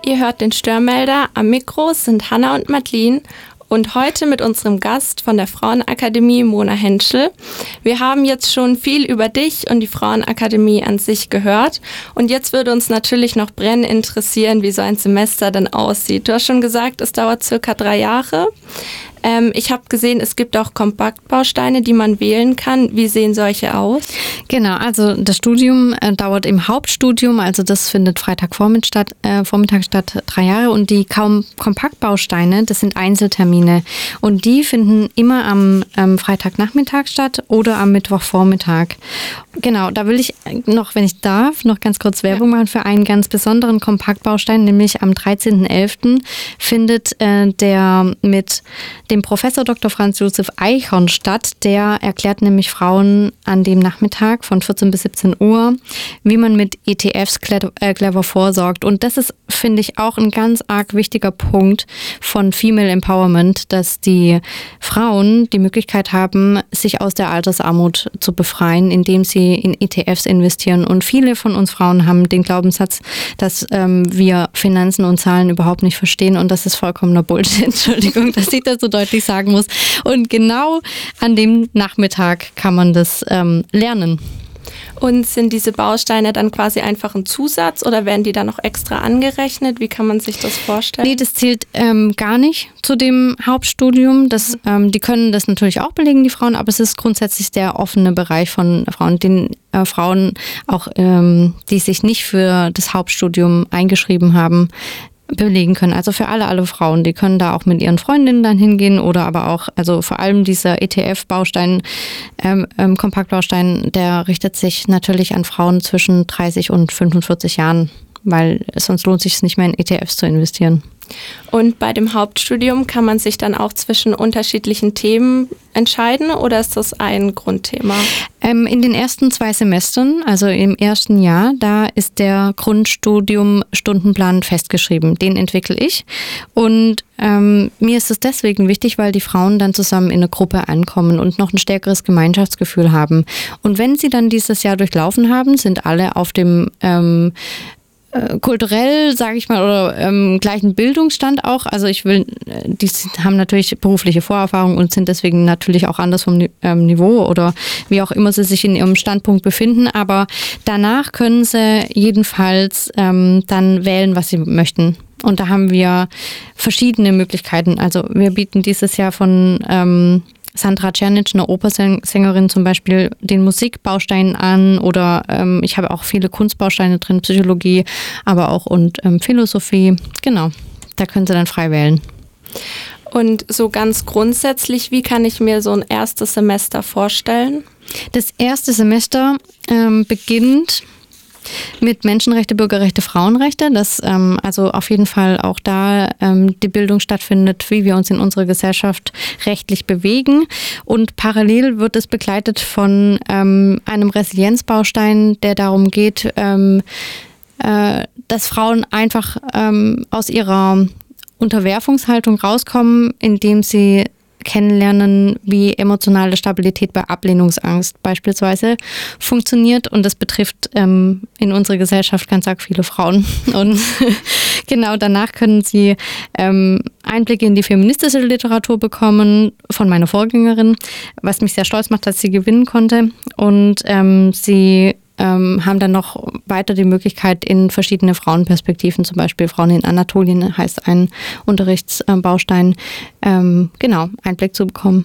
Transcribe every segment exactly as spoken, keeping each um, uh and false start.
Ihr hört den Störmelder. Am Mikro sind Hanna und Madeline und heute mit unserem Gast von der Frauenakademie, Mona Henschel. Wir haben jetzt schon viel über dich und die Frauenakademie an sich gehört und jetzt würde uns natürlich noch brennend interessieren, wie so ein Semester denn aussieht. Du hast schon gesagt, es dauert circa drei Jahre. Ähm, ich habe gesehen, es gibt auch Kompaktbausteine, die man wählen kann. Wie sehen solche aus? Genau, also das Studium äh, dauert im Hauptstudium, also das findet Freitagvormittag statt, äh, Vormittag statt, drei Jahre. Und die kaum Kompaktbausteine, das sind Einzeltermine. Und die finden immer am ähm, Freitagnachmittag statt oder am Mittwochvormittag. Genau, da will ich noch, wenn ich darf, noch ganz kurz Werbung machen für einen ganz besonderen Kompaktbaustein, nämlich am dreizehnten elften findet äh, der mit dem Professor Doktor Franz Josef Eichhorn statt. Der erklärt nämlich Frauen an dem Nachmittag von vierzehn bis siebzehn Uhr, wie man mit E T Fs clever vorsorgt. Und das ist, finde ich, auch ein ganz arg wichtiger Punkt von Female Empowerment, dass die Frauen die Möglichkeit haben, sich aus der Altersarmut zu befreien, indem sie in E T Fs investieren. Und viele von uns Frauen haben den Glaubenssatz, dass ähm, wir Finanzen und Zahlen überhaupt nicht verstehen. Und das ist vollkommener Bullshit. Entschuldigung, dass ich das so deutlich sagen muss. Und genau an dem Nachmittag kann man das ähm, lernen. Und sind diese Bausteine dann quasi einfach ein Zusatz oder werden die dann noch extra angerechnet? Wie kann man sich das vorstellen? Nee, das zählt ähm, gar nicht zu dem Hauptstudium. Das, ähm, die können das natürlich auch belegen, die Frauen, aber es ist grundsätzlich der offene Bereich von Frauen, den äh, Frauen auch, ähm, die sich nicht für das Hauptstudium eingeschrieben haben, belegen können. Also für alle, alle Frauen, die können da auch mit ihren Freundinnen dann hingehen oder aber auch, also vor allem dieser E T F-Baustein, ähm, ähm, Kompaktbaustein, der richtet sich natürlich an Frauen zwischen dreißig und fünfundvierzig Jahren, weil sonst lohnt sich es nicht mehr in E T Fs zu investieren. Und bei dem Hauptstudium kann man sich dann auch zwischen unterschiedlichen Themen entscheiden oder ist das ein Grundthema? Ähm, in den ersten zwei Semestern, also im ersten Jahr, da ist der Grundstudium-Stundenplan festgeschrieben. Den entwickle ich und ähm, mir ist es deswegen wichtig, weil die Frauen dann zusammen in eine Gruppe ankommen und noch ein stärkeres Gemeinschaftsgefühl haben. Und wenn sie dann dieses Jahr durchlaufen haben, sind alle auf dem ähm, kulturell, sage ich mal, oder ähm, gleichen Bildungsstand auch. Also ich will, die haben natürlich berufliche Vorerfahrung und sind deswegen natürlich auch anders vom ähm, Niveau oder wie auch immer sie sich in ihrem Standpunkt befinden. Aber danach können sie jedenfalls ähm, dann wählen, was sie möchten. Und da haben wir verschiedene Möglichkeiten. Also wir bieten dieses Jahr von ähm, Sandra Czernic, eine Opersängerin zum Beispiel, den Musikbaustein an oder ähm, ich habe auch viele Kunstbausteine drin, Psychologie, aber auch und ähm, Philosophie. Genau, da können Sie dann frei wählen. Und so ganz grundsätzlich, wie kann ich mir so ein erstes Semester vorstellen? Das erste Semester ähm, beginnt mit Menschenrechte, Bürgerrechte, Frauenrechte, dass ähm, also auf jeden Fall auch da ähm, die Bildung stattfindet, wie wir uns in unserer Gesellschaft rechtlich bewegen. Und parallel wird es begleitet von ähm, einem Resilienzbaustein, der darum geht, ähm, äh, dass Frauen einfach ähm, aus ihrer Unterwerfungshaltung rauskommen, indem sie kennenlernen, wie emotionale Stabilität bei Ablehnungsangst beispielsweise funktioniert. Und das betrifft ähm, in unserer Gesellschaft ganz arg viele Frauen. Und genau danach können sie ähm, Einblicke in die feministische Literatur bekommen von meiner Vorgängerin, was mich sehr stolz macht, dass sie gewinnen konnte. Und ähm, sie Ähm, haben dann noch weiter die Möglichkeit, in verschiedene Frauenperspektiven, zum Beispiel Frauen in Anatolien heißt ein Unterrichtsbaustein, ähm, genau, Einblick zu bekommen.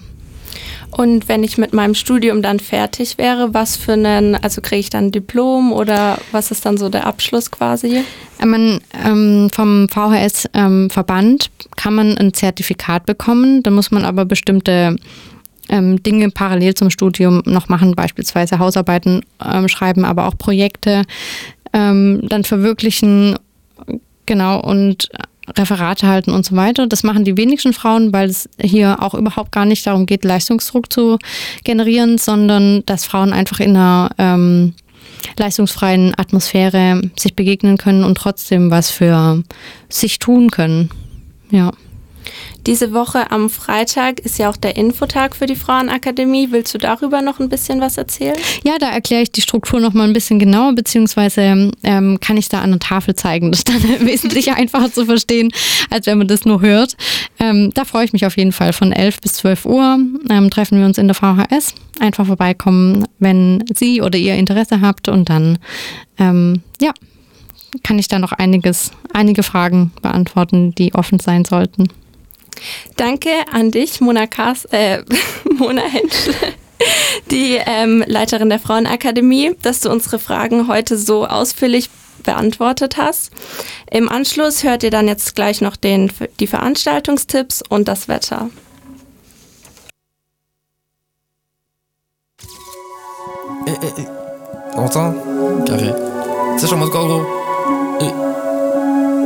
Und wenn ich mit meinem Studium dann fertig wäre, was für einen, also kriege ich dann ein Diplom oder was ist dann so der Abschluss quasi? Man, ähm, vom V H S-Verband ähm, kann man ein Zertifikat bekommen, da muss man aber bestimmte Ähm, Dinge parallel zum Studium noch machen, beispielsweise Hausarbeiten ähm, schreiben, aber auch Projekte ähm, dann verwirklichen, genau, und Referate halten und so weiter. Das machen die wenigsten Frauen, weil es hier auch überhaupt gar nicht darum geht, Leistungsdruck zu generieren, sondern dass Frauen einfach in einer ähm, leistungsfreien Atmosphäre sich begegnen können und trotzdem was für sich tun können. Ja. Diese Woche am Freitag ist ja auch der Infotag für die Frauenakademie. Willst du darüber noch ein bisschen was erzählen? Ja, da erkläre ich die Struktur noch mal ein bisschen genauer, beziehungsweise ähm, kann ich da an der Tafel zeigen. Das ist dann wesentlich einfacher zu verstehen, als wenn man das nur hört. Ähm, da freue ich mich auf jeden Fall. Von elf bis zwölf Uhr ähm, treffen wir uns in der V H S. Einfach vorbeikommen, wenn Sie oder ihr Interesse habt, und dann, ähm, ja, kann ich da noch einiges, einige Fragen beantworten, die offen sein sollten. Danke an dich, Mona, Kars, äh, Mona Henschel, die ähm, Leiterin der Frauenakademie, dass du unsere Fragen heute so ausführlich beantwortet hast. Im Anschluss hört ihr dann jetzt gleich noch den, die Veranstaltungstipps und das Wetter. Eh, eh, eh. T'entends? Carré. Ça, je suis en mode corps gros. Eh.